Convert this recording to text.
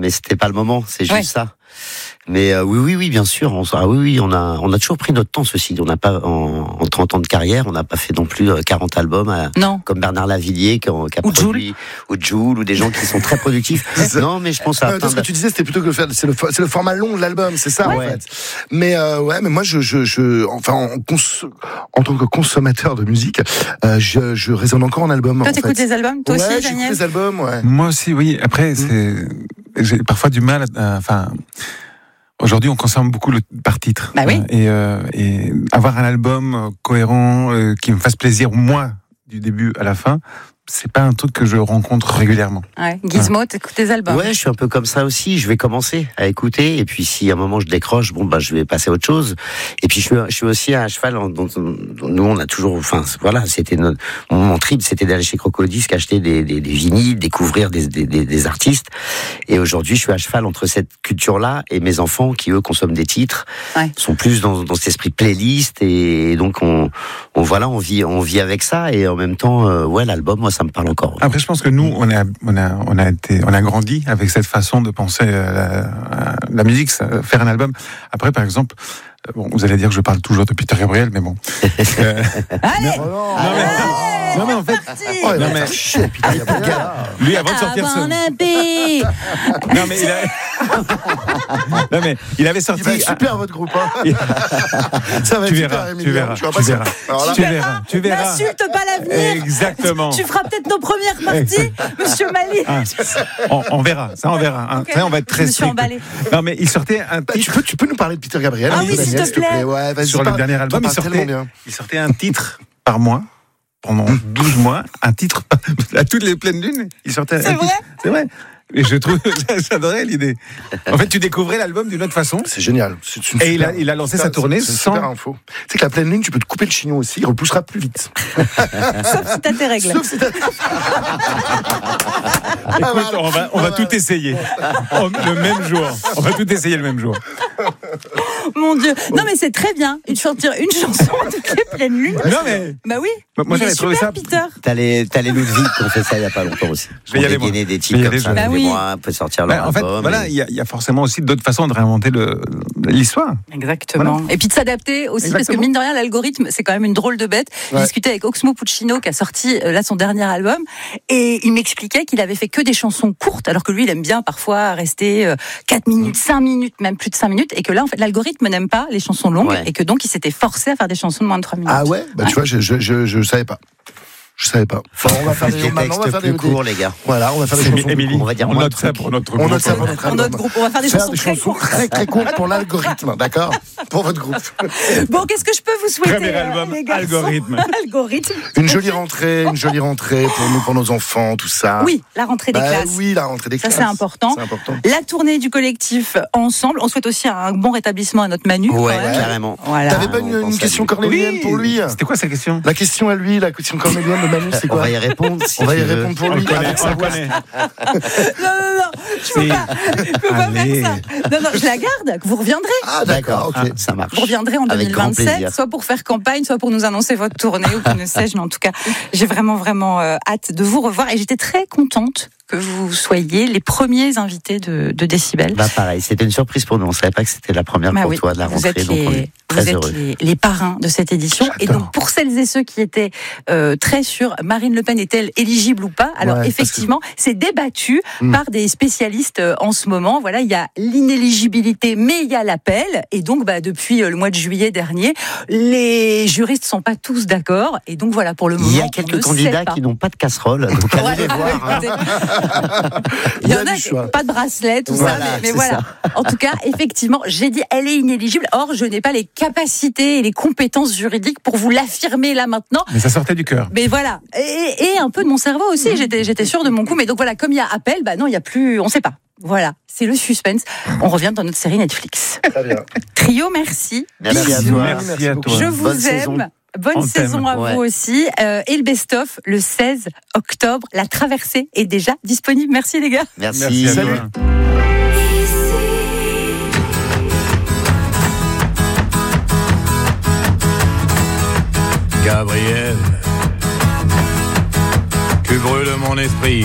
mais c'était pas le moment, c'est juste Ouais. ça. Mais oui, bien sûr. On a toujours pris notre temps, ceci. On n'a pas, en 30 ans de carrière, on n'a pas fait non plus 40 albums Non. comme Bernard Lavillier qui a Ou produit, ou Jul, ou des gens qui sont très productifs. Non, mais je pense à ce que tu disais, c'était plutôt que c'est le format long de l'album, c'est ça, en fait. Mais mais moi, en tant que consommateur de musique, je raisonne encore en album. Toi, t'écoutes les albums, toi aussi, j'écoute Daniel. les albums, ouais. Moi aussi, oui. Après, j'ai parfois du mal. Aujourd'hui, on consomme beaucoup par titre. Bah oui. Et avoir un album cohérent qui me fasse plaisir, moi, du début à la fin, c'est pas un truc que je rencontre régulièrement. Ouais. Gizmo, t'écoutes tes albums. Ouais, je suis un peu comme ça aussi. Je vais commencer à écouter, et puis si à un moment je décroche, je vais passer à autre chose. Et puis je suis aussi à cheval. Nous, on a toujours, c'était mon trip, c'était d'aller chez Crocodisc, acheter des vinyles, découvrir des artistes. Et aujourd'hui, je suis à cheval entre cette culture-là et mes enfants qui eux consomment des titres, sont plus dans cet esprit de playlist, et donc on vit avec ça, et en même temps, l'album, moi, ça me parle encore. Après, je pense que nous, on a grandi avec cette façon de penser la musique, faire un album. Après, par exemple, vous allez dire que je parle toujours de Peter Gabriel, mais bon. Allez, Non, mais en fait, lui, avant de sortir il avait sorti. Il va être super, votre groupe. Hein. Ça va être super, Emilien. Tu verras. N'insulte pas l'avenir. Exactement. Tu feras peut-être nos premières parties, Monsieur Mali. On verra. Ça, on verra. Okay. Ça, on va être très Je me suis emballée. Non, mais il sortait un titre. Tu peux nous parler de Peter Gabriel? Ah oui, s'il te plaît. Ouais, vas-y, sur le dernier album, il sortait un titre par mois. Pendant 12 mois, un titre à toutes les pleines lunes. Il sortait un titre. C'est vrai. Et je trouve, j'adorais l'idée. En fait, tu découvrais l'album d'une autre façon. C'est génial. Et il a lancé sa tournée sans. Super info. Tu sais que la pleine lune, tu peux te couper le chignon aussi, il repoussera plus vite. Sauf si t'as tes règles. Écoute, on va tout essayer. Le même jour. On va tout essayer le même jour. Mon Dieu. Non, mais c'est très bien. Sortir une chanson toutes les pleines lunes. Non, mais. Bah oui. Moi, j'avais trouvé ça. Peter. T'as les Ludwig qui ont fait ça il y a pas longtemps aussi. Je vais y aller, moi. Des titres comme ça. Bah oui. On peut sortir leur En fait, album. voilà, il y a forcément aussi d'autres façons de réinventer l'histoire. Exactement. Voilà. Et puis de s'adapter aussi, parce que mine de rien, l'algorithme, c'est quand même une drôle de bête. J'ai discuté avec Oxmo Puccino, qui a sorti là son dernier album, et il m'expliquait qu'il avait fait que des chansons courtes, alors que lui, il aime bien parfois rester 4 minutes, 5 minutes, même plus de 5 minutes, et que là, en fait, l'algorithme n'aime pas les chansons longues, et que donc il s'était forcé à faire des chansons de moins de 3 minutes. Ah ouais? Bah tu vois, je savais pas. Je savais pas. Enfin, on va faire des textes plus courts, les gars. Voilà, on va faire des chansons. Émilie, on va dire on note ça pour notre groupe. On note ça pour notre groupe. On va faire des chansons très courtes. Très courtes pour l'algorithme, d'accord? Pour votre groupe. Bon, qu'est-ce que je peux vous souhaiter? Premier album, les garçons? Algorithme. Une jolie rentrée pour nous, pour nos enfants, tout ça. Oui, la rentrée des classes. Oui, la rentrée des classes. Ça, c'est important. La tournée du collectif Ensemble. On souhaite aussi un bon rétablissement à notre Manu. Ouais, carrément. Voilà. T'avais pas une question cornélienne pour lui? C'était quoi sa question? La question à lui, la question cornélienne de Manu, c'est quoi? On va y répondre. On va y répondre pour lui. On le connaît. Non, je peux pas faire ça. Non, je la garde, vous reviendrez. Ah, d'accord, ok. Ça marche. Vous reviendrez en 2027, soit pour faire campagne, soit pour nous annoncer votre tournée, ou que ne sais-je, mais en tout cas, j'ai vraiment hâte de vous revoir, et j'étais très contente que vous soyez les premiers invités de Décibel. Bah pareil, c'était une surprise pour nous, on savait pas que c'était la première pour toi de la rentrée, donc on est très heureux. Vous êtes les parrains de cette édition. J'adore. Et donc, pour celles et ceux qui étaient très sûrs, Marine Le Pen est-elle éligible ou pas? Alors, effectivement, c'est débattu par des spécialistes en ce moment. Voilà, il y a l'inéligibilité, mais il y a l'appel. Et donc, depuis le mois de juillet dernier, les juristes sont pas tous d'accord. Et donc, voilà, pour le moment, il y a quelques candidats qui n'ont pas de casserole, donc allez les voir. Il y en a qui n'ont pas de bracelet, tout ça. Mais voilà. En tout cas, effectivement, j'ai dit, elle est inéligible. Or, je n'ai pas les capacités et les compétences juridiques pour vous l'affirmer là maintenant. Mais ça sortait du cœur. Mais voilà. Et un peu de mon cerveau aussi. J'étais sûre de mon coup. Mais donc voilà, comme il y a appel, non, il n'y a plus, on ne sait pas. Voilà, c'est le suspense. On revient dans notre série Netflix. Très bien. Trio, merci. Merci à toi. Je vous aime. Bonne saison à vous aussi. Et le best-of, le 16 octobre. La traversée est déjà disponible. Merci les gars. Merci. Salut. Gabriel, tu brûles mon esprit.